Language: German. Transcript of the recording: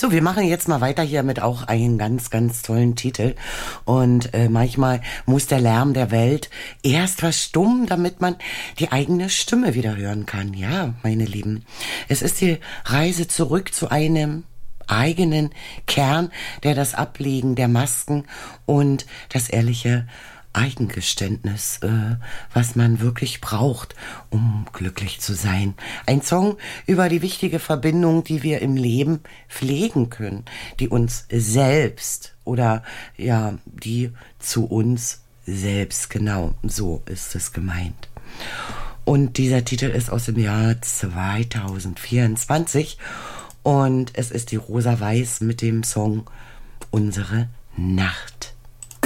So, wir machen jetzt mal weiter hier mit auch einem ganz, ganz tollen Titel. Und manchmal muss der Lärm der Welt erst verstummen, damit man die eigene Stimme wieder hören kann. Ja, meine Lieben, es ist die Reise zurück zu einem eigenen Kern, der das Ablegen der Masken und das ehrliche Eigengeständnis, was man wirklich braucht, um glücklich zu sein. Ein Song über die wichtige Verbindung, die wir im Leben pflegen können, die uns selbst oder ja, die zu uns selbst, genau, so ist es gemeint. Und dieser Titel ist aus dem Jahr 2024 und es ist die Rosa Weiß mit dem Song Unsere Nacht.